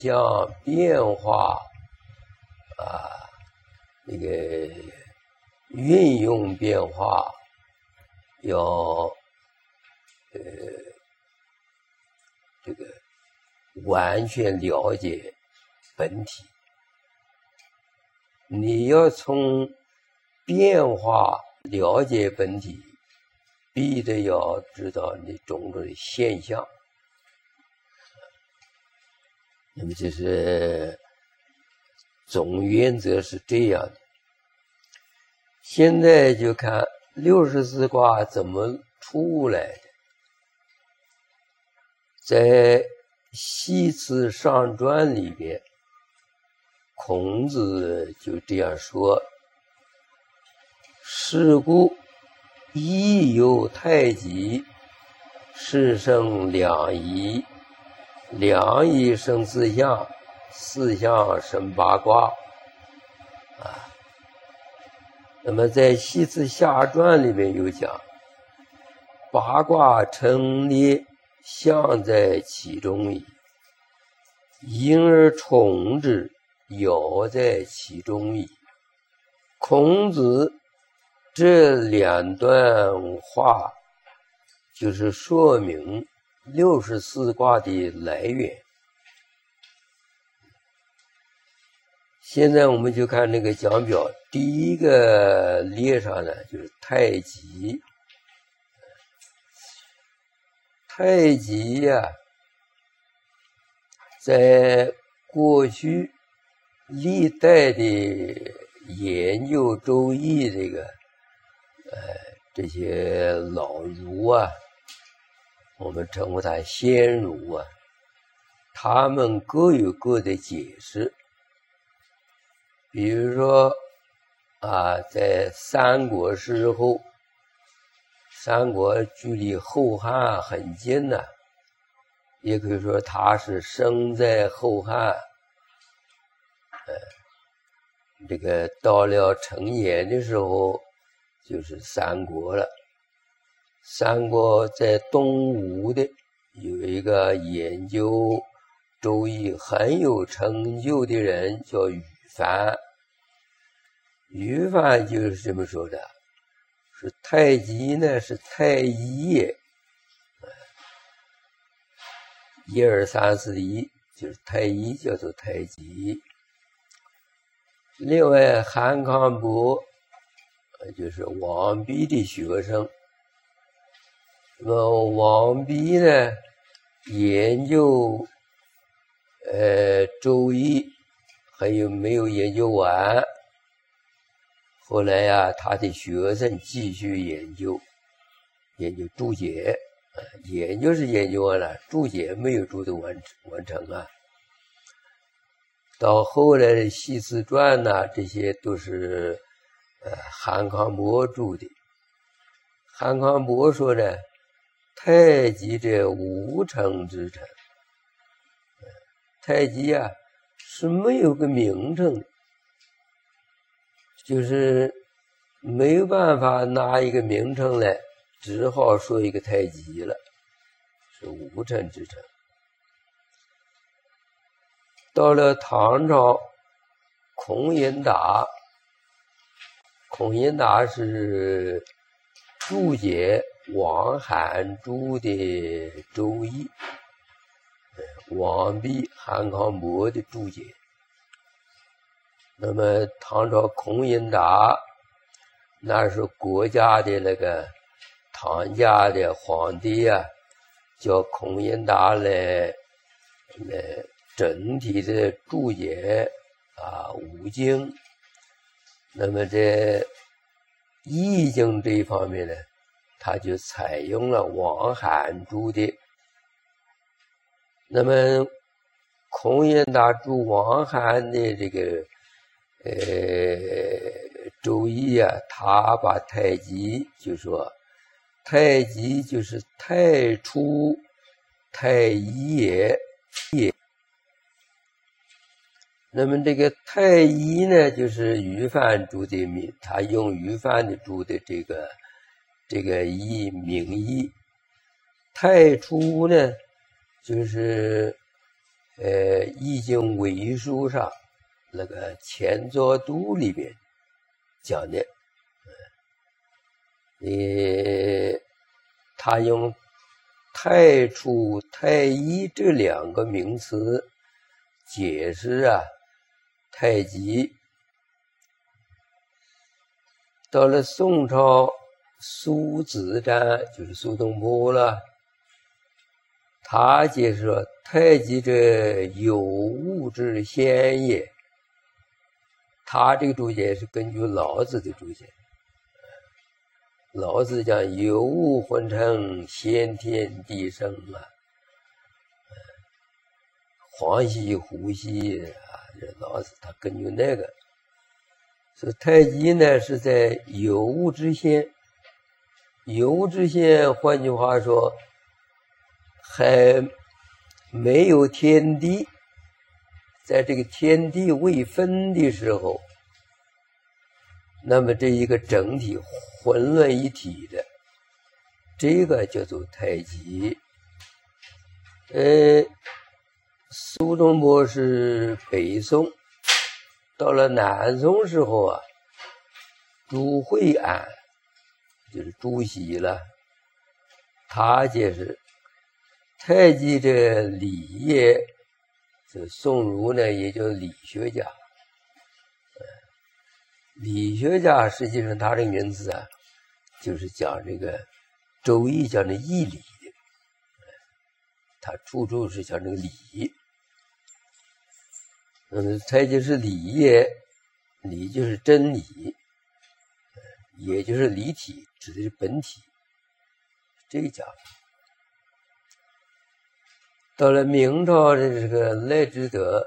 像变化啊，那个运用变化要这个完全了解本体。你要从变化了解本体，必得要知道你种种的现象。那么就是总原则是这样的。现在就看64卦怎么出来的。在西辞上传里边，孔子就这样说：是故一有太极，是生两仪，两仪生四象，四象生八卦。那么在西辞下传里面有讲，八卦成列，象在其中矣，因而从之，爻在其中矣。孔子这两段话就是说明64卦的来源。现在我们就看那个讲表，第一个列上呢就是太极。太极呀，在过去历代的研究周易这些老儒啊，我们称呼他先儒啊，他们各有各的解释。比如说在三国时候，三国距离后汉很近呢，也可以说他是生在后汉，这个到了成年的时候就是三国了。三国在东吴的有一个研究周易很有成就的人叫于范。于范就是这么说的，是太极呢是太一也，一二三四的一就是太一，叫做太极。另外韩康伯就是王弼的学生，那么王弼呢研究周易还有没有研究完，后来呀他的学生继续研究注解，研究是研究完了，注解没有注的完成啊。到后来的西辞传呐，这些都是韩康伯注的。韩康伯说呢，太极者无称之称，太极啊是没有个名称的，就是没有办法拿一个名称来，只好说一个太极了，是无称之称。到了唐朝，孔颖达是注解王罕注的周易，王弼、韩康伯的注解。那么唐朝孔颖达那是国家的那个唐家的皇帝啊，叫孔颖达来整体的注解五经。那么在易经这一方面呢，他就采用了王罕注的。那么孔颖达注王罕的这个周易啊，他把太极就说太极就是太初太一也。那么这个太一呢，就是于范注的名，他用于范的注的这个义名义。太初呢，就是易经纬书上那个乾作度里面讲的，他用太初、太一这两个名词解释太极。到了宋朝，苏子瞻就是苏东坡了，他解释说太极者有物之先也。他这个注解是根据老子的注解。老子讲有物混成，先天地生黄兮呼兮这老子他根据那个。所以太极呢是在有物之先，有物之先，换句话说，还没有天地，在这个天地未分的时候，那么这一个整体混乱一体的，这个叫做太极。苏东坡是北宋，到了南宋时候朱惠安就是朱熹了，他解释太极这理也，这宋儒呢也叫理学家。理学家实际上他这个名字就是讲这个周易讲的义理的，他处处是讲这个理。太极是理也，理就是真理，也就是理体，指的是本体，这个讲法。到了明朝的这个赖之德，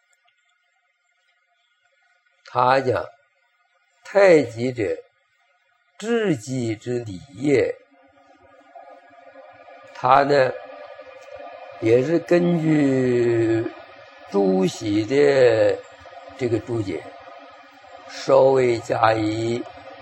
他讲太极者至极之理也。他呢也是根据朱熹的这个注解稍微加以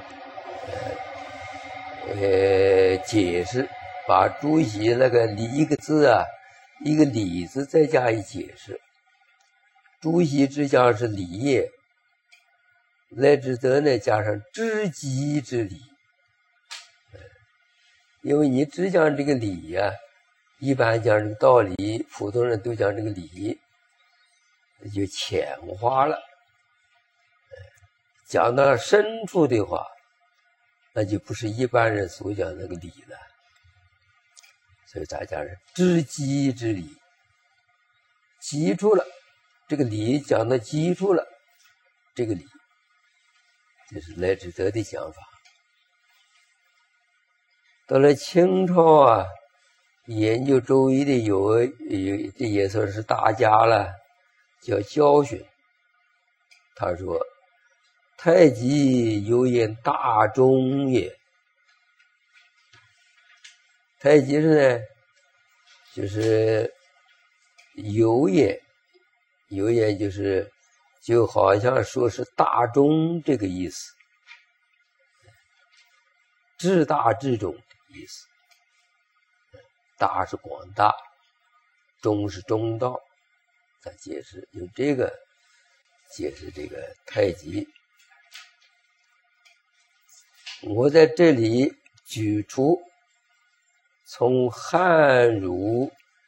解释，把朱熹那个理一个字一个理字再加以解释。朱熹只讲是理也，赖之德呢加上至极之理。因为你只讲这个理一般讲这个道理，普通人都讲这个理，就浅化了。讲到深处的话，那就不是一般人所讲那个理了。所以大家是知基之理，基础了，这个理讲到基础了，这个理，这是赖之德的讲法。到了清朝研究周易的这也算是大家了，叫焦循。他说太极有言大中也。太极呢就是有言，有言就好像说是大中这个意思，至大至中的意思。大是广大，中是中道，他解释用这个解释这个太极。我在这里举出从汉儒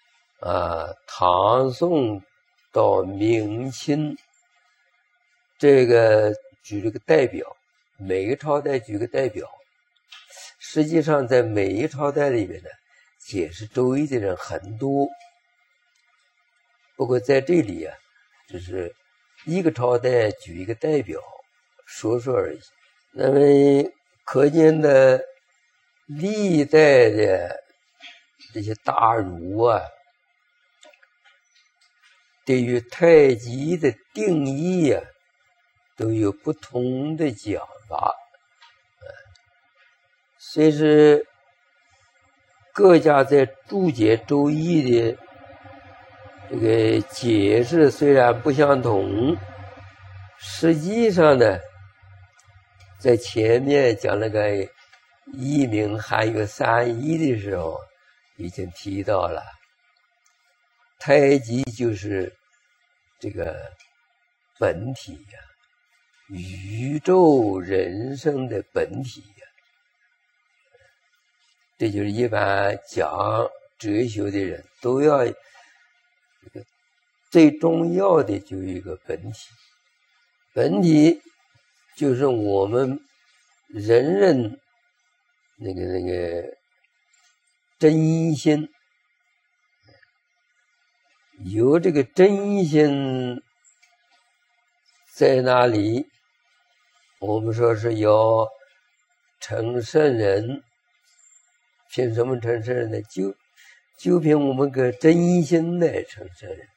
唐宋到明清，这个举这个代表，每个朝代举个代表。实际上在每一朝代里面呢，解释周易的人很多，不过在这里只是一个朝代举一个代表说说而已。那么可见的历代的这些大儒对于太极的定义都有不同的讲法。虽是各家在注解周易的这个解释虽然不相同，实际上呢，在前面讲那个易名含有三义的时候已经提到了， 太极就是这个本体呀，宇宙人生的本体呀。这就是一般讲哲学的人都要这个最重要的就一个本体，本体就是我们人人那个真心，有这个真心在哪里？我们说是要成圣人，凭什么成圣人呢？就凭我们个真心来成圣人。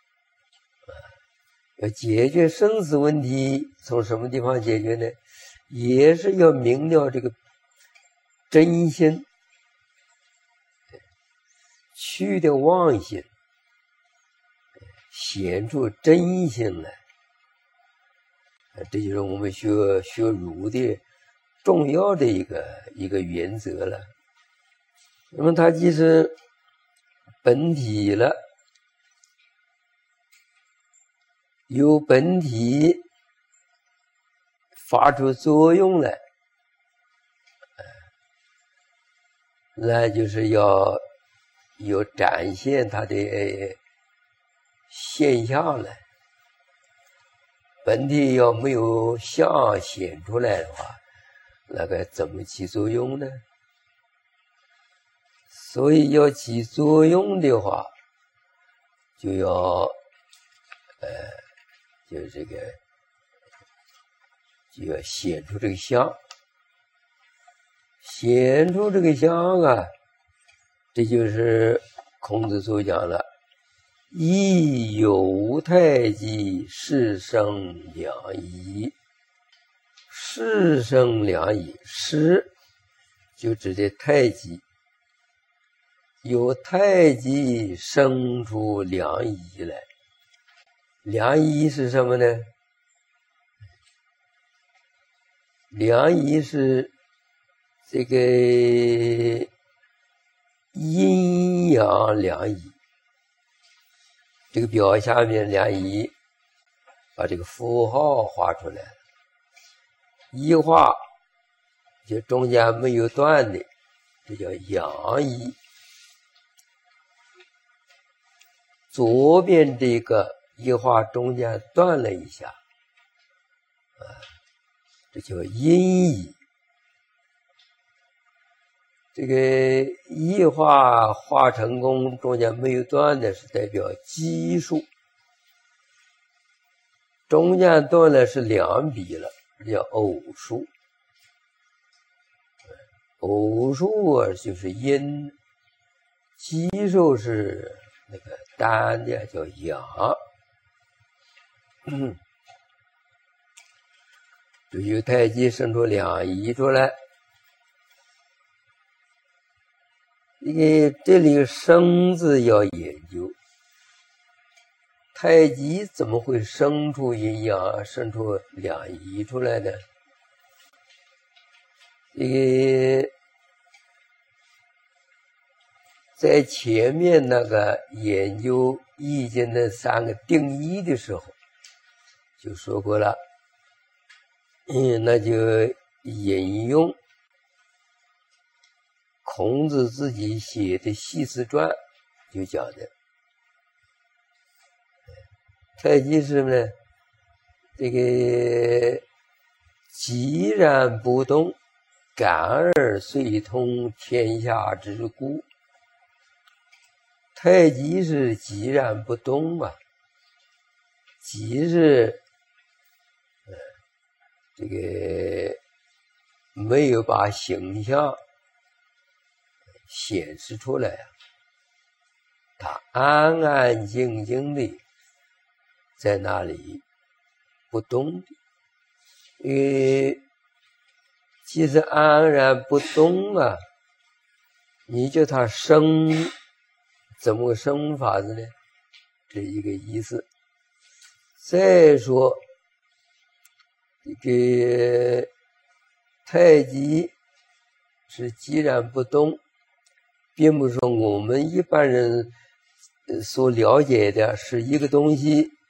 要解决生死问题，从什么地方解决呢？也是要明了这个真心，去掉妄心，显出真心来。这就是我们学儒的重要的一个原则了。那么它既是本体了，由本体发出作用来，那就是要展现它的现象来。本体要没有相显出来的话，那该怎么起作用呢？所以要起作用的话，就要就要显出这个相，显出这个相啊，这就是孔子所讲了，亦有太极，是生两仪。是生两仪，是就指的太极，有太极生出两仪来。两仪是什么呢？两仪是这个阴阳两仪。这个表下面两仪，把这个符号画出来了。一画就中间没有断的，这叫阳仪。左边这个一画中间断了一下，这叫阴仪。这个一画成功，中间没有断的是代表奇数，中间断了是两笔了，叫偶数。偶数啊就是阴，奇数是那个单的，叫阳。就由太极生出两仪出来。这里生字要研究，太极怎么会生出阴阳，生出两仪出来呢？在前面那个研究易经的三个定义的时候就说过了，那就引用孔子自己写的《系辞传》就讲的，太极是什么呢？这个寂然不动，感而遂通天下之故。太极是寂然不动啊，极是这个没有把形象显示出来啊，他安安静静的在那里不动的。其实安然不动啊，你叫他生，怎么生法子呢？这一个意思。再说这个太极是寂然不动，并不是说我们一般人所了解的是一个东西，